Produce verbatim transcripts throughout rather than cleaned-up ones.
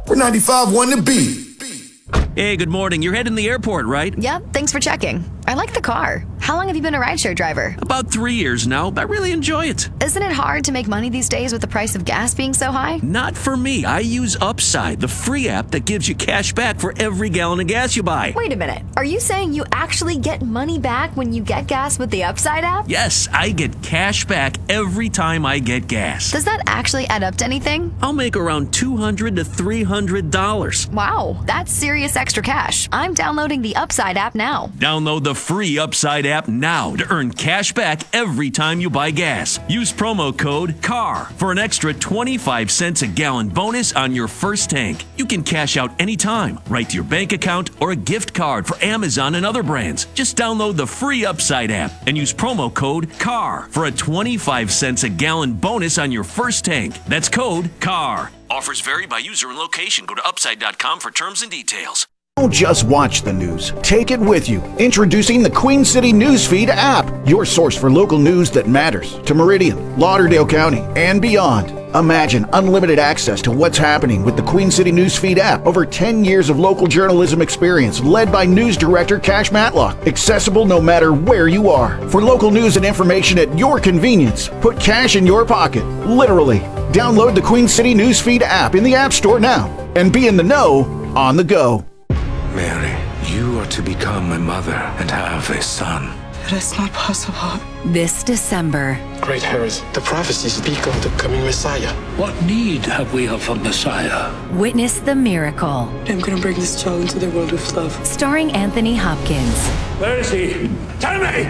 We're ninety-five point one The Beat. Hey, good morning. You're heading to the airport, right? Yep, thanks for checking. I like the car. How long have you been a rideshare driver? About three years now. I really enjoy it. Isn't it hard to make money these days with the price of gas being so high? Not for me. I use Upside, the free app that gives you cash back for every gallon of gas you buy. Wait a minute. Are you saying you actually get money back when you get gas with the Upside app? Yes, I get cash back every time I get gas. Does that actually add up to anything? I'll make around two hundred to three hundred dollars. Wow, that's serious extra cash. I'm downloading the Upside app now. Download the free Upside app now to earn cash back every time you buy gas. Use promo code C A R for an extra twenty-five cents a gallon bonus on your first tank. You can cash out anytime, right to your bank account or a gift card for Amazon and other brands. Just download the free Upside app and use promo code C A R for a twenty-five cents a gallon bonus on your first tank. That's code C A R. Offers vary by user and location. Go to upside dot com for terms and details. Don't just watch the news. Take it with you. Introducing the Queen City Newsfeed app, your source for local news that matters to Meridian, Lauderdale County, and beyond. Imagine unlimited access to what's happening with the Queen City Newsfeed app. Over ten years of local journalism experience led by news director Cash Matlock. Accessible no matter where you are. For local news and information at your convenience, put cash in your pocket. Literally. Download the Queen City Newsfeed app in the App Store now and be in the know on the go. Mary, you are to become my mother and have a son. But it's not possible. This December. Great Herod, the prophecies speak of the coming Messiah. What need have we of a Messiah? Witness the miracle. I'm gonna bring this child into the world with love. Starring Anthony Hopkins. Where is he? Tell me!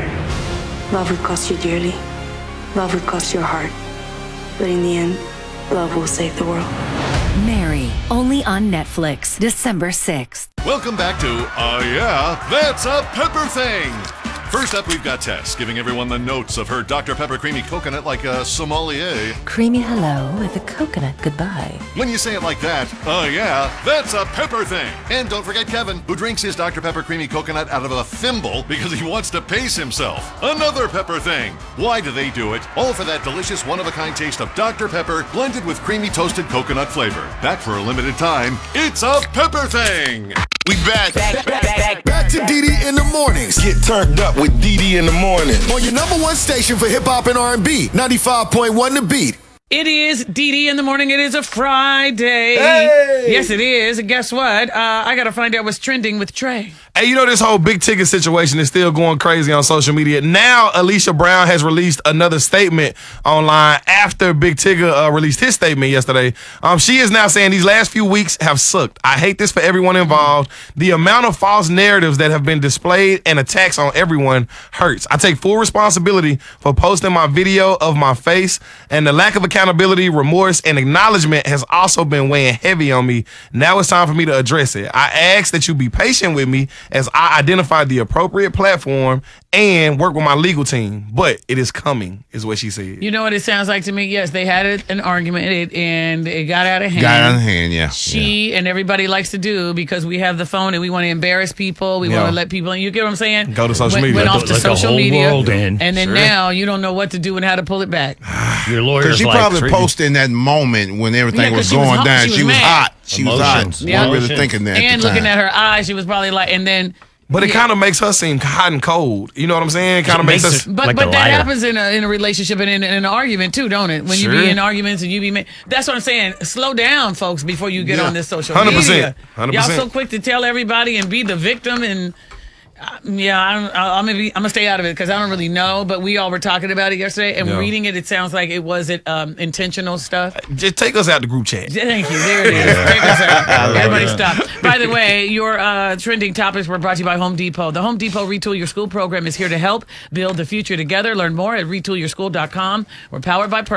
Love would cost you dearly. Love would cost your heart. But in the end, love will save the world. Mary, only on Netflix, December sixth. Welcome back to Uh Yeah, That's a Pepper Thing. First up, we've got Tess giving everyone the notes of her Doctor Pepper Creamy Coconut like a sommelier. Creamy hello with a coconut goodbye. When you say it like that, uh yeah, that's a pepper thing. And don't forget Kevin, who drinks his Doctor Pepper Creamy Coconut out of a thimble because he wants to pace himself. Another pepper thing. Why do they do it? All for that delicious one-of-a-kind taste of Doctor Pepper blended with creamy toasted coconut flavor. Back for a limited time, it's a pepper thing. We back. Back, back, back, back to Dee Dee in the mornings. Get turned up with Dee Dee in the morning. On your number one station for hip hop and R and B, ninety-five point one The Beat. It is Dee Dee in the morning. It is a Friday. Hey! Yes, it is. Guess what? Uh, I got to find out what's trending with Trey. Hey, you know, this whole big ticket situation is still going crazy on social media. Now, Alicia Brown has released another statement online after Big Tigger uh, released his statement yesterday. Um, she is now saying these last few weeks have sucked. I hate this for everyone involved. The amount of false narratives that have been displayed and attacks on everyone hurts. I take full responsibility for posting my video of my face, and the lack of accountability, remorse, and acknowledgement has also been weighing heavy on me. Now it's time for me to address it. I ask that you be patient with me as I identify the appropriate platform and work with my legal team. But it is coming, is what she said. You know what it sounds like to me? Yes, they had it, an argument it, and it got out of hand. Got out of hand, yeah. She yeah. and everybody likes to do because we have the phone and we want to embarrass people. We Yeah. want to let people in. You get what I'm saying? Go to social went, media. Went Let off the- to let the social whole media. world in. And then Sure. now you don't know what to do and how to pull it back. Your lawyer's she like, probably Tree. posted in that moment when everything Yeah, 'cause was she was going hot- down. she was She was mad. hot. She was hot. Emotions. She wasn't really thinking that. And at the looking time. at her eyes, she was probably like, and then. But it yeah. kind of makes her seem hot and cold. You know what I'm saying? Kind of makes us But like but a that liar. happens in a in a relationship and in, in an argument too, don't it? When you Sure. be in arguments and you be ma- that's what I'm saying. Slow down, folks, before you get Yeah. on this social one hundred percent. media. one hundred Y'all percent. so quick to tell everybody and be the victim and. Uh, yeah, I'm, I'm gonna be. I'm gonna stay out of it because I don't really know. But we all were talking about it yesterday, and Yeah. reading it, it sounds like it wasn't um, intentional stuff. Just take us out the group chat. Thank you. There it is. Take us out. Everybody stop. By the way, your uh, trending topics were brought to you by Home Depot. The Home Depot Retool Your School program is here to help build the future together. Learn more at retool your school dot com. We're powered by Purpose.